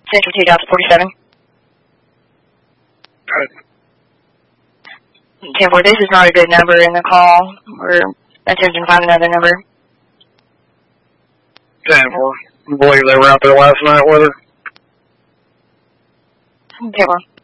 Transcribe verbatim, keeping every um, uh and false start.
Central two Delta forty-seven. Right. ten four, this is not a good number in the call. We're attempting to find another number. ten four. I believe they were out there last night with her. ten four.